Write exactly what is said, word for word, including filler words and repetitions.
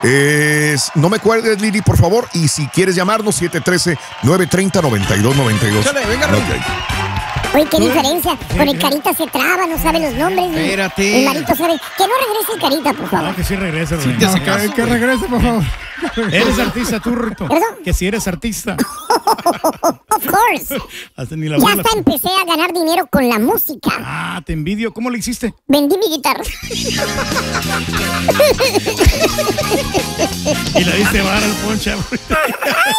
Es, no me cuelgues, Lili, por favor. Y si quieres llamarnos, siete uno tres, nueve tres cero, nueve dos nueve dos. Chale, venga, okay. Oye, qué diferencia. Con el Carita se traba, no sabe los nombres. Espérate. El Marito sabe. Que no regrese el Carita, por favor. No, que sí regrese, Sí, Rubén. te hace No, caso, que, que güey. regrese, por favor. Eres artista tú, Rito. ¿Perdón? Que si eres artista. Of course. Hasta ni la Ya burla. hasta empecé a ganar dinero con la música. Ah, te envidio. ¿Cómo le hiciste? Vendí mi guitarra. Y le diste vara al poncha.